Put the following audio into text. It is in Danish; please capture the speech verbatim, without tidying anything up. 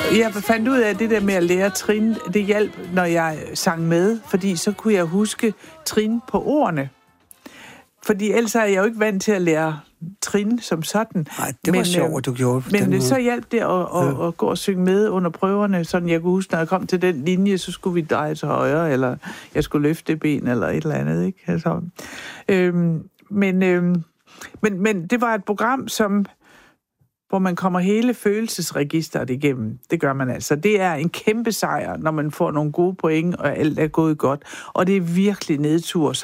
Jeg fandt ud af, at det der med at lære trin, det hjalp, når jeg sang med, fordi så kunne jeg huske trin på ordene. Fordi ellers er jeg jo ikke vant til at lære trin som sådan. Nej, det var men, sjovt, at du gjorde på men den måde. Så hjalp det at, at, at gå og synge med under prøverne, sådan jeg kunne huske, når jeg kom til den linje, så skulle vi dreje til højre, eller jeg skulle løfte ben, eller et eller andet, ikke? Altså, øhm, men, øhm, men, men det var et program, som hvor man kommer hele følelsesregisteret igennem. Det gør man altså. Det er en kæmpe sejr, når man får nogle gode point, og alt er gået godt. Og det er virkelig nedtur